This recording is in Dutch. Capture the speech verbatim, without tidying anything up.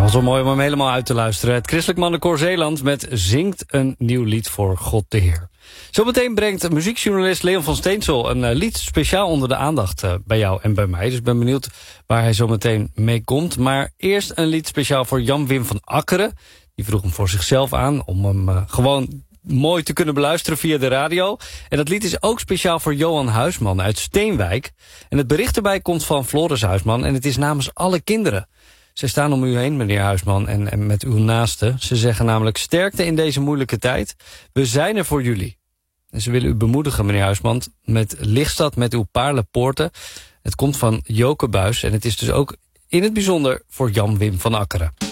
was wel mooi om hem helemaal uit te luisteren. Het Christelijk Mannenkoor Zeeland met Zingt een nieuw lied voor God de Heer. Zometeen brengt muziekjournalist Leon van Steensel een uh, lied speciaal onder de aandacht uh, bij jou en bij mij. Dus ik ben benieuwd waar hij zometeen mee komt. Maar eerst een lied speciaal voor Jan Wim van Akkeren. Die vroeg hem voor zichzelf aan om hem uh, gewoon mooi te kunnen beluisteren via de radio. En dat lied is ook speciaal voor Johan Huisman uit Steenwijk. En het bericht erbij komt van Floris Huisman en het is namens alle kinderen. Ze staan om u heen, meneer Huisman, en, en met uw naasten. Ze zeggen namelijk sterkte in deze moeilijke tijd. We zijn er voor jullie. En ze willen u bemoedigen, meneer Huisman, met Lichtstad met uw paarlenpoorten. Het komt van Joke Buis en het is dus ook in het bijzonder voor Jan Wim van Akkeren.